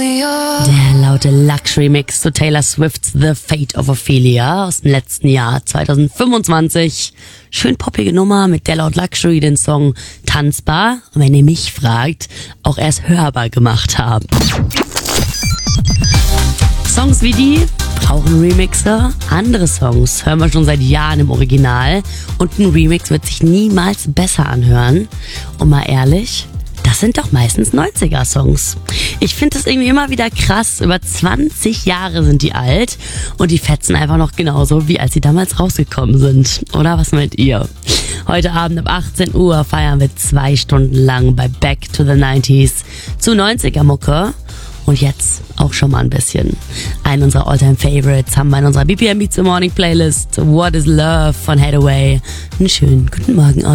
Der laute Luxury-Mix zu Taylor Swift's The Fate of Ophelia aus dem letzten Jahr 2025. Schön poppige Nummer, mit der laut Luxury den Song tanzbar, und wenn ihr mich fragt, auch erst hörbar gemacht haben. Songs wie die brauchen Remixer. Andere Songs hören wir schon seit Jahren im Original und ein Remix wird sich niemals besser anhören. Und mal ehrlich, das sind doch meistens 90er-Songs. Ich finde das irgendwie immer wieder krass. Über 20 Jahre sind die alt und die fetzen einfach noch genauso, wie als sie damals rausgekommen sind. Oder was meint ihr? Heute Abend ab 18 Uhr feiern wir 2 Stunden lang bei Back to the 90s zu 90er-Mucke. Und jetzt auch schon mal ein bisschen. Einen unserer All-Time-Favorites haben wir in unserer BPM Beats the Morning Playlist. What is Love von Hathaway. Einen schönen guten Morgen euch.